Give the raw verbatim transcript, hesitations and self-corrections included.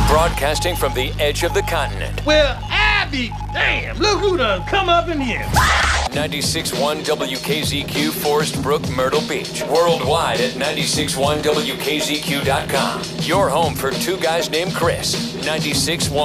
Broadcasting from the edge of the continent. Well, I be damn. Look who done come up in here. ninety-six point one W K Z Q, Forest Brook, Myrtle Beach. Worldwide at ninety-six point one W K Z Q dot com. Your home for two guys named Chris. ninety-six point one